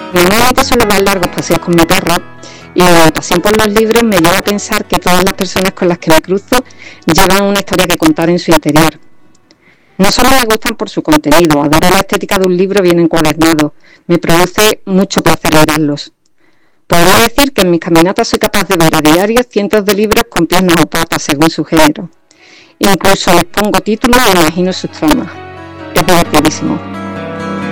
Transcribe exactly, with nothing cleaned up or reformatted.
Normalmente suelo dar largos paseos con mi perro y mi pasión por los libros me lleva a pensar que todas las personas con las que me cruzo llevan una historia que contar en su interior. No solo me gustan por su contenido, adoro la estética de un libro bien encuadernado, me produce mucho placer leerlos. Podría decir que en mis caminatas soy capaz de ver a diario cientos de libros con piernas o patas según su género. Incluso les pongo títulos e imagino sus tramas. Es divertidísimo.